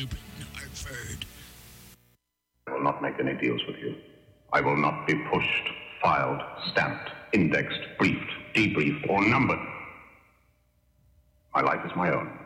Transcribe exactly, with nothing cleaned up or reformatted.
stupid Hartford. I will not make any deals with you. I will not be pushed, filed, stamped, indexed, briefed, debriefed, or numbered. My life is my own.